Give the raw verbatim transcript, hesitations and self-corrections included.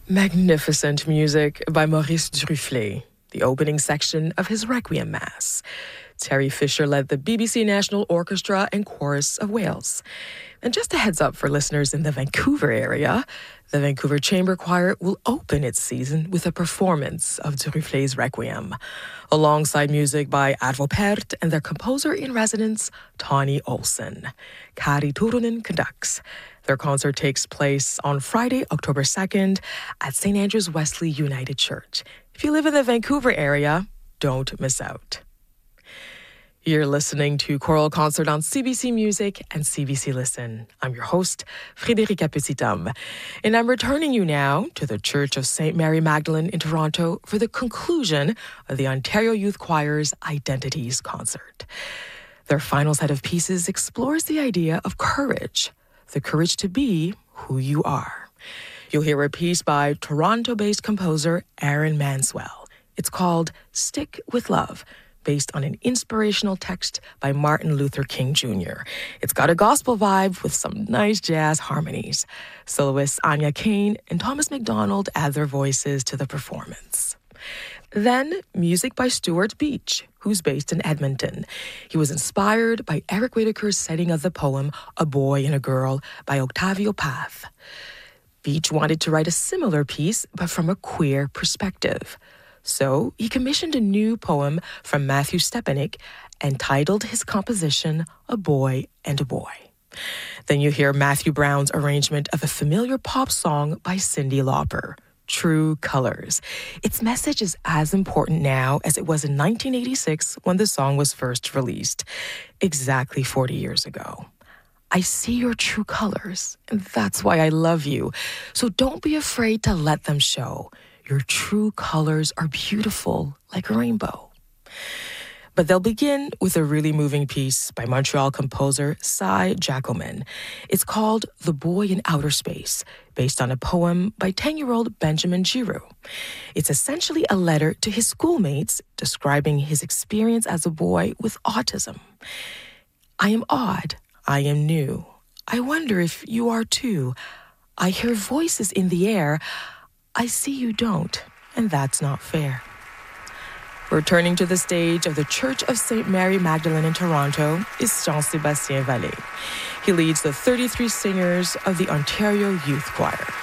Magnificent music by Maurice Duruflé, the opening section of his Requiem Mass. Terry Fisher led the B B C National Orchestra and Chorus of Wales. And just a heads up for listeners in the Vancouver area, the Vancouver Chamber Choir will open its season with a performance of Duruflé's Requiem, alongside music by Arvo Pärt and their composer-in-residence, Tawny Olson. Kari Turunen conducts. Their concert takes place on Friday, October second at Saint Andrew's Wesley United Church. If you live in the Vancouver area, don't miss out. You're listening to Choral Concert on C B C Music and C B C Listen. I'm your host, Frédérica Petit-Homme, and I'm returning you now to the Church of Saint Mary Magdalene in Toronto for the conclusion of the Ontario Youth Choir's Identities concert. Their final set of pieces explores the idea of courage, the courage to be who you are. You'll hear a piece by Toronto-based composer Aaron Manswell. It's called Stick with Love, based on an inspirational text by Martin Luther King Junior It's got a gospel vibe with some nice jazz harmonies. Soloists Anya Kane and Thomas McDonald add their voices to the performance. Then, music by Stuart Beach, who's based in Edmonton. He was inspired by Eric Whitacre's setting of the poem A Boy and a Girl by Octavio Paz. Beach wanted to write a similar piece, but from a queer perspective. So he commissioned a new poem from Matthew Stepanek and titled his composition A Boy and a Boy. Then you hear Matthew Brown's arrangement of a familiar pop song by Cyndi Lauper, True Colors. Its message is as important now as it was in nineteen eighty-six when the song was first released, exactly forty years ago. I see your true colors, and that's why I love you. So don't be afraid to let them show. Your true colors are beautiful like a rainbow. But they'll begin with a really moving piece by Montreal composer Cy Jacquemin. It's called The Boy in Outer Space, based on a poem by ten-year-old Benjamin Giroux. It's essentially a letter to his schoolmates describing his experience as a boy with autism. I am odd. I am new. I wonder if you are too. I hear voices in the air. I see you don't, and that's not fair. Returning to the stage of the Church of Saint Mary Magdalene in Toronto is Jean-Sébastien Vallée. He leads the thirty-three singers of the Ontario Youth Choir.